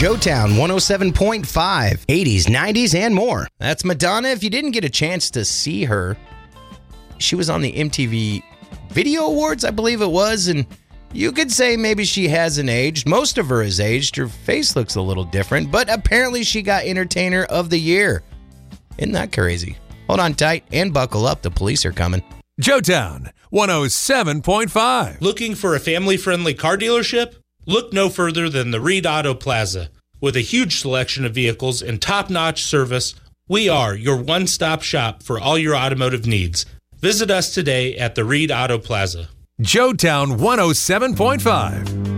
Joetown 107.5, 80s, 90s, and more. That's Madonna. If you didn't get a chance to see her, she was on the MTV Video Awards, I believe it was, and you could say maybe she hasn't aged. Most of her has aged. Her face looks a little different, but apparently she got Entertainer of the Year. Isn't that crazy? Hold on tight and buckle up. The police are coming. Joetown 107.5. Looking for a family-friendly car dealership? Look no further than the Reed Auto Plaza. With a huge selection of vehicles and top-notch service, we are your one-stop shop for all your automotive needs. Visit us today at the Reed Auto Plaza. Joetown 107.5.